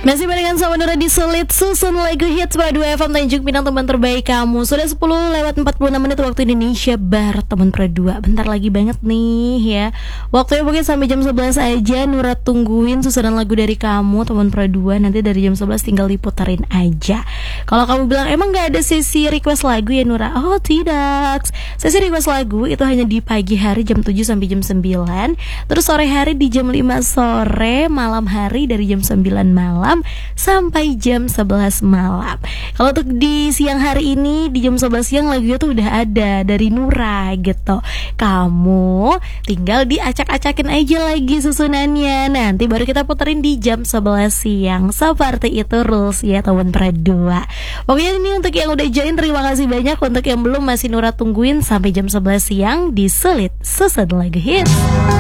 Masih barengan sama Nura di Sulit Susun lagu hits pada 2 FM Tanjung Pinang, teman terbaik kamu. Sudah 10:46 waktu Indonesia Barat, teman Pro 2. Bentar lagi banget nih ya. Waktunya mungkin sampai jam 11 aja. Nura tungguin susunan lagu dari kamu, teman Pro 2. Nanti dari jam 11 tinggal diputarin aja. Kalau kamu bilang emang gak ada sesi request lagu ya Nura? Oh tidak. Sesi request lagu itu hanya di pagi hari jam 7 sampai jam 9. Terus sore hari di jam 5 sore. Malam hari dari jam 9 malam sampai jam 11 malam. Kalau untuk di siang hari ini di jam 11 siang lagunya tuh udah ada dari Nura gitu. Kamu tinggal diacak-acakin aja lagi susunannya. Nanti baru kita puterin di jam 11 siang. Seperti itu rules ya teman Pro 2. Pokoknya ini untuk yang udah join terima kasih banyak. Untuk yang belum masih Nura tungguin sampai jam 11 siang di Sulit Susun Lagu Hits.